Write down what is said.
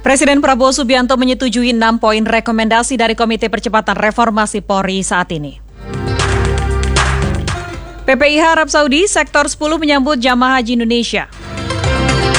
Presiden Prabowo Subianto menyetujui 6 poin rekomendasi dari Komite Percepatan Reformasi Polri saat ini. PPIH Arab Saudi, Sektor 10 menyambut jamaah haji Indonesia.